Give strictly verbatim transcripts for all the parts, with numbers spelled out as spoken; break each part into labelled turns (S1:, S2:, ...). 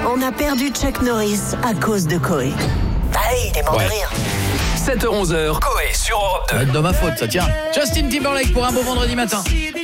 S1: On a perdu Chuck Norris à cause de Coé. Ah, il est mort
S2: Ouais.
S1: de rire.
S2: sept heures onze, Coé sur Europe deux.
S3: Ça va être de ma faute, ça tient. Justin Timberlake pour un beau vendredi matin.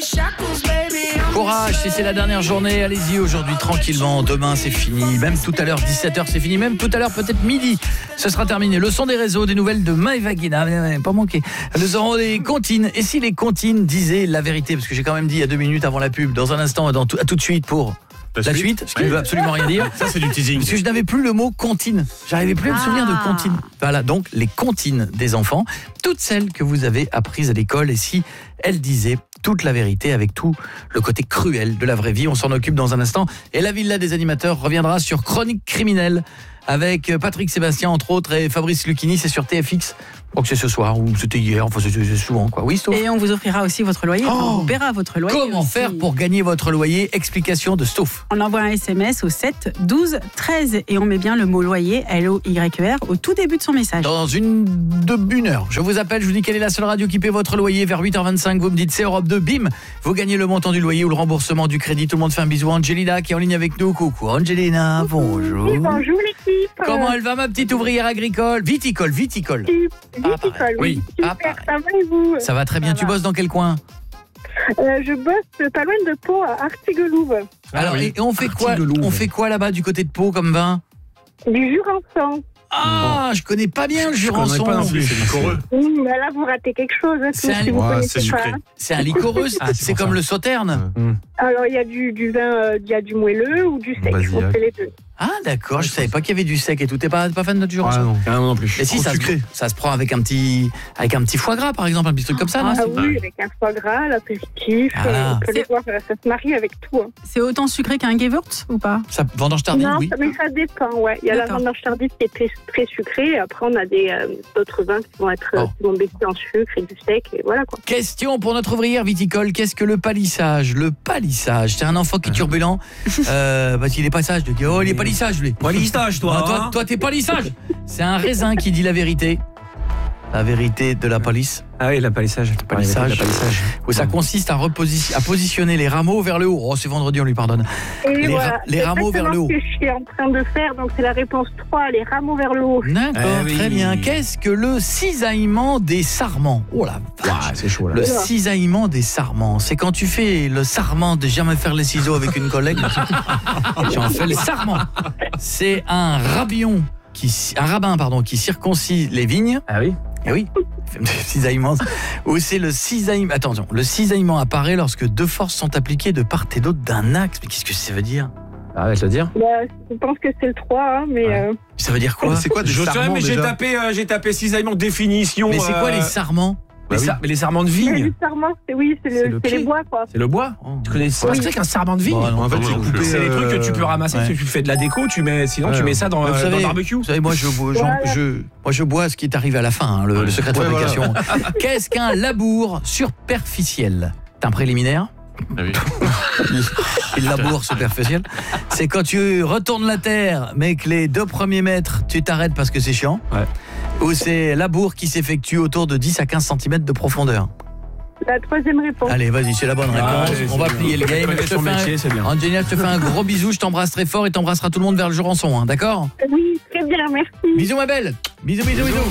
S3: Courage, si c'est la dernière journée, allez-y aujourd'hui tranquillement. Demain c'est fini, même tout à l'heure dix-sept heures c'est fini, même tout à l'heure peut-être midi. Ce sera terminé. Le son des réseaux, des nouvelles de Maëva Guina, pas manqué. Nous aurons des comptines. Et si les comptines disaient la vérité, parce que j'ai quand même dit il y a deux minutes avant la pub, dans un instant, dans tout, à tout de suite pour la, la suite, suite, ce qui ne veut absolument rien dire.
S4: Ça c'est du teasing.
S3: Parce que je n'avais plus le mot comptine. J'arrivais plus à me souvenir de comptine. Voilà, donc les comptines des enfants, toutes celles que vous avez apprises à l'école, et si elles disaient toute la vérité avec tout le côté cruel de la vraie vie, on s'en occupe dans un instant. Et la Villa des animateurs reviendra sur Chronique criminelle avec Patrick Sébastien entre autres et Fabrice Lucchini, c'est sur T F X. Je crois que c'est ce soir ou c'était hier, enfin c'est souvent quoi. Oui, Stouff.
S5: Et on vous offrira aussi votre loyer,
S3: Oh
S5: on vous paiera votre loyer.
S3: Comment
S5: aussi.
S3: faire pour gagner votre loyer? Explication de Stouff.
S5: On envoie un S M S au sept douze treize et on met bien le mot loyer, L O Y E R, au tout début de son message.
S3: Dans une, de, une heure, je vous appelle, je vous dis quelle est la seule radio qui paie votre loyer. Vers huit heures vingt-cinq, vous me dites c'est Europe deux, bim, vous gagnez le montant du loyer ou le remboursement du crédit. Tout le monde fait un bisou à Angelina qui est en ligne avec nous. Coucou Angelina, bonjour.
S6: Oui, bonjour l'équipe.
S3: Comment elle va ma petite ouvrière agricole? Viticole, viticole.
S6: Viticole,
S3: Ah,
S6: oui.
S3: oui.
S6: Super, ça va et vous?
S3: Ça va très bien,
S6: Ça
S3: tu
S6: va.
S3: bosses dans quel coin?
S6: euh, Je bosse pas loin de Pau, à Artiguelouve.
S3: Alors,
S4: oui.
S3: et on fait quoi,
S4: Artiguelouve.
S3: on fait quoi là-bas du côté de Pau comme vin?
S6: Du Jurançon.
S3: Ah, je connais pas bien le
S4: Je connais
S3: Jurançon.
S4: pas non plus, c'est licoreux.
S6: Mmh, mais là, vous ratez quelque chose. Hein,
S3: C'est un-
S6: si vous
S4: Ouais,
S6: connaissez
S4: c'est
S6: pas.
S4: sucré.
S3: C'est un liquoreux,
S4: Ah, c'est
S3: c'est
S4: pour
S3: comme
S4: ça.
S3: le Sauterne.
S6: Alors, il y a du, du vin, euh, il y a du moelleux ou du sec.
S4: Basillac.
S6: On fait les deux.
S3: Ah d'accord, je savais pas qu'il y avait du sec et tout. T'es pas, pas fan de notre Jurançon?
S4: Ah non, ah, non plus.
S3: Mais si,
S4: Trop
S3: ça se,
S4: sucré.
S3: ça se prend avec un petit avec un petit foie gras par exemple, un petit truc comme ça, non?
S6: Ah oui, avec un foie gras, l'apéritif.
S3: Ah.
S6: euh, on peut les voir, euh, ça se marie avec tout. Hein.
S5: C'est autant sucré qu'un Gewürz ou pas?
S3: Ça, vendange tardive,
S6: Non,
S3: oui.
S6: ça- mais ça dépend, ouais. Il y a la
S5: D'accord.
S6: vendange tardive qui est très, très sucrée. Et après, on a des euh, d'autres vins qui vont être euh,
S3: Oh.
S6: qui vont baisser en sucre et du sec. Et voilà quoi.
S3: Question pour notre ouvrière viticole, qu'est-ce que le palissage? Le palissage, c'est un enfant qui est turbulent, euh, parce qu'il est pas sage, de dire oh il est palissage lui.
S7: Palissage, toi,
S3: Ah, toi,
S7: hein.
S3: toi t'es palissage. C'est un raisin qui dit la vérité. La vérité de la palisse.
S7: Ah oui, la palissage.
S3: Palissage.
S7: La palissage.
S3: Où ça consiste à, reposi- à positionner les rameaux vers le haut. Oh, c'est vendredi, on lui pardonne.
S6: Et
S3: Les
S6: voilà.
S3: ra- les
S6: C'est
S3: rameaux vers le haut.
S6: exactement ce que je suis en train de faire, donc c'est la réponse trois, les rameaux vers le haut.
S3: D'accord,
S7: Eh oui.
S3: très bien. Qu'est-ce que le cisaillement des sarments? Oh la vache.
S7: Ah, c'est chaud là.
S3: Le cisaillement des sarments, c'est quand tu fais le sarment de jamais faire les ciseaux avec une collègue. J'en fais le sarment. C'est un rabion qui un rabbin pardon qui circoncise les vignes.
S7: Ah oui.
S3: Eh oui. Cisaillement. Ou c'est le cisaillement. Attention, le cisaillement apparaît lorsque deux forces sont appliquées de part et d'autre d'un axe. Mais qu'est-ce que ça veut dire?
S7: Ah ouais, je veux dire.
S6: Bah, je pense que c'est le trois, hein, mais...
S7: Ouais.
S6: euh,
S3: Ça veut dire quoi?
S4: C'est quoi des
S7: Je sais,
S4: sarments
S7: mais j'ai
S4: déjà?
S7: tapé, euh, j'ai tapé cisaillement, définition.
S3: Mais c'est quoi
S7: euh,
S3: les sarments?
S7: les,
S4: Bah oui.
S7: sar- mais les sarments de
S6: mais
S7: vigne.
S6: le sarment, c'est oui, c'est
S7: C'est
S6: le,
S7: le
S6: c'est les
S7: pied.
S6: bois, quoi.
S7: C'est le bois.
S3: Oh.
S7: Tu connais pas
S6: Oui.
S7: ce que c'est qu'un sarment de vigne?
S3: Bah, non.
S4: En fait,
S7: Non,
S4: c'est
S7: non
S4: coupé.
S7: plus. C'est les trucs que tu peux
S4: euh,
S7: ramasser,
S3: ouais.
S7: que tu fais de la déco, tu mets, sinon
S4: Ouais,
S7: tu mets
S4: ouais.
S7: ça dans,
S3: Vous
S7: euh,
S3: savez-
S7: dans le barbecue.
S3: Vous savez, moi, je, bois- j'en-
S7: Voilà.
S3: je, moi, je bois ce qui est arrivé à la fin, hein, le, le secret de
S4: Ouais,
S3: fabrication. Qu'est-ce qu'un labour superficiel? C'est un préliminaire?
S4: Ah oui.
S3: Il laboure superficiel. C'est quand tu retournes la terre, mais que les deux premiers mètres, tu t'arrêtes parce que c'est chiant.
S7: Ouais.
S3: Ou c'est labour qui s'effectue autour de dix à quinze centimètres de profondeur.
S6: La troisième réponse.
S3: Allez, vas-y, c'est la bonne réponse.
S7: Ah, allez,
S3: On va
S7: c'est
S3: plier le
S7: bien.
S3: game.
S7: Connaître
S3: Je te
S7: son
S3: fais un-
S7: métier, c'est bien.
S3: Angélia, je te fais un gros bisou, je t'embrasse très fort et t'embrasseras tout le monde vers le Jurançon, hein, d'accord?
S6: Oui, très bien, merci.
S3: Bisous ma belle. Bisous, bisous, bisous.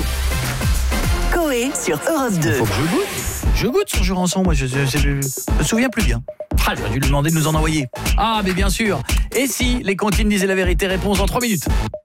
S1: Coé sur Europe deux.
S3: Faut que je goûte. Je goûte sur Jurançon, moi je, je, je, je me souviens plus bien. Ah, j'aurais dû lui demander de nous en envoyer. Ah, mais bien sûr. Et si les comptines disaient la vérité? Réponse dans trois minutes.